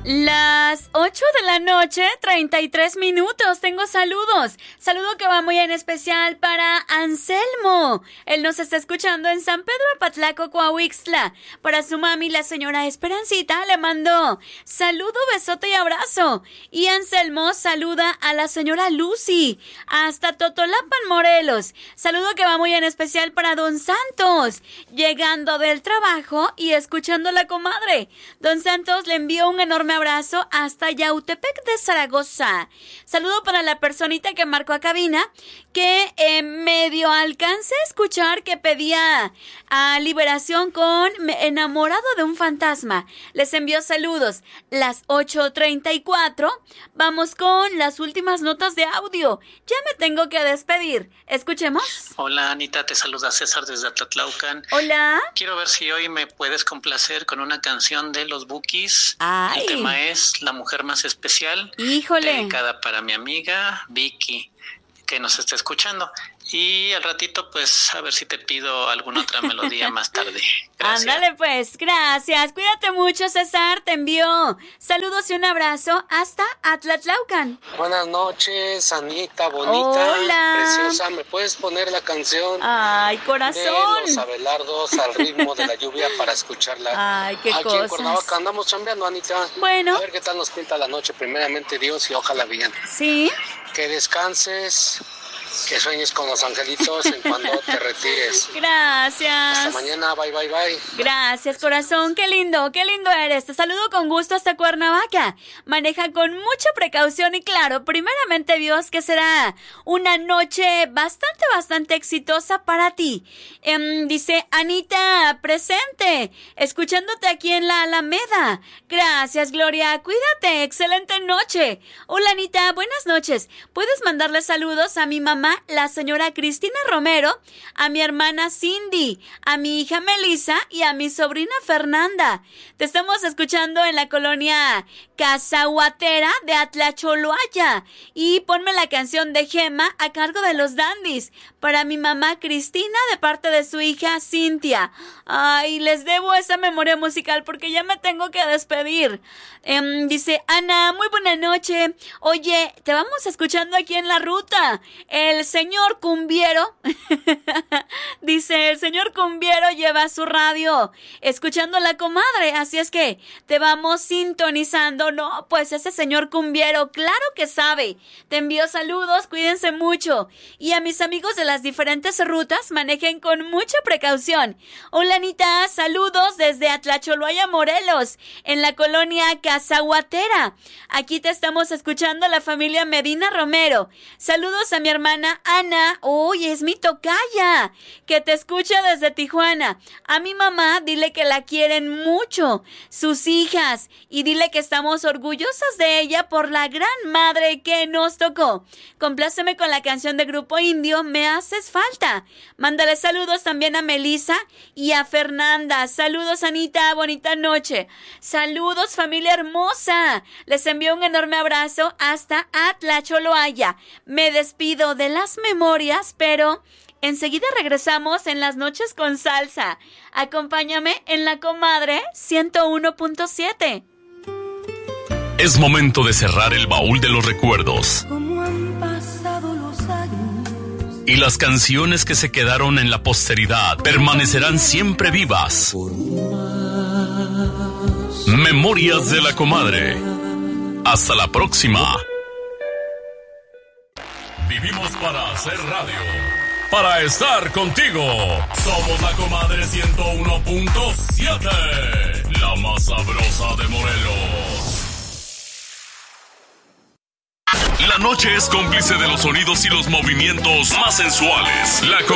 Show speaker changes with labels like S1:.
S1: Las 8 de la noche, 33 minutos. Tengo saludos. Saludo que va muy en especial para Anselmo. Él nos está escuchando en San Pedro Apatlaco, Coahuixtla. Para su mami, la señora Esperancita, le mandó saludo, besote y abrazo. Y Anselmo saluda a la señora Lucy hasta Totolapan, Morelos. Saludo que va muy en especial para Don Santos, llegando del trabajo y escuchando a la comadre. Don Santos le envió un enorme abrazo hasta Yautepec de Zaragoza. Saludo para la personita que marcó a cabina, que medio alcancé a escuchar que pedía a Liberación con Enamorado de un fantasma. Les envió saludos. Las 8:34. Vamos con las últimas notas de audio. Ya me tengo que despedir. Escuchemos.
S2: Hola, Anita, te saluda César desde Atlatlaucan.
S1: Hola.
S2: Quiero ver si hoy me puedes complacer con una canción de los Bukis.
S1: Ay.
S2: El tema es La Mujer Más Especial.
S1: Híjole.
S2: Dedicada para mi amiga Vicky, que nos está escuchando. Y al ratito, pues, a ver si te pido alguna otra melodía más tarde. Gracias.
S1: Ándale, pues, gracias. Cuídate mucho, César. Te envío saludos y un abrazo hasta Atlatlaucan.
S3: Buenas noches, Anita, bonita.
S1: Hola.
S3: Preciosa. ¿Me puedes poner la canción?
S1: Ay, corazón.
S3: De los Abelardos al ritmo de la lluvia para escucharla?
S1: Ay, qué
S3: Aquí
S1: cosas.
S3: en Cuernavaca andamos chambeando, Anita.
S1: Bueno.
S3: A ver qué tal nos pinta la noche. Primeramente Dios y ojalá bien.
S1: Sí.
S3: Que descanses. Que sueñes con los angelitos en cuando te retires.
S1: Gracias.
S3: Hasta mañana, bye, bye, bye.
S1: Gracias, corazón, qué lindo eres. Te saludo con gusto hasta Cuernavaca. Maneja con mucha precaución y claro, primeramente Dios, que será una noche bastante exitosa para ti. Dice Anita, presente, escuchándote aquí en la Alameda. Gracias, Gloria, cuídate, excelente noche. Hola, Anita, buenas noches. ¿Puedes mandarle saludos a mi mamá, la señora Cristina Romero, a mi hermana Cindy, a mi hija Melissa y a mi sobrina Fernanda? Te estamos escuchando en la colonia Cazahuatera de Atlacholoaya. Y ponme la canción de Gema a cargo de los Dandys para mi mamá Cristina de parte de su hija Cintia. Ay, les debo esa memoria musical porque ya me tengo que despedir. Dice Ana, muy buena noche. Oye, te vamos escuchando aquí en la ruta. El señor Cumbiero dice, el señor Cumbiero lleva su radio escuchando a la comadre, así es que te vamos sintonizando. No, pues ese señor Cumbiero, claro que sabe. Te envío saludos, cuídense mucho. Y a mis amigos de las diferentes rutas, manejen con mucha precaución. Hola, Anita, saludos desde Atlacholoaya, Morelos, en la colonia Cazahuatera. Aquí te estamos escuchando la familia Medina Romero. Saludos a mi hermana Ana, uy, es mi tocaya, que te escucha desde Tijuana. A mi mamá, dile que la quieren mucho, sus hijas, y dile que estamos orgullosas de ella por la gran madre que nos tocó. Compláceme con la canción de Grupo Indio, Me Haces Falta. Mándale saludos también a Melissa y a Fernanda. Saludos, Anita, bonita noche. Saludos, familia hermosa. Les envío un enorme abrazo hasta Atlacholoaya. Me despido de las memorias, pero enseguida regresamos en las noches con salsa. Acompáñame en La Comadre 101.7.
S4: Es momento de cerrar el baúl de los recuerdos.
S5: Como han pasado los años.
S4: Y las canciones que se quedaron en la posteridad permanecerán siempre vivas. Memorias de La Comadre. Hasta la próxima. Vivimos para hacer radio, para estar contigo. Somos La Comadre 101.7, la más sabrosa de Morelos. La noche es cómplice de los sonidos y los movimientos más sensuales. La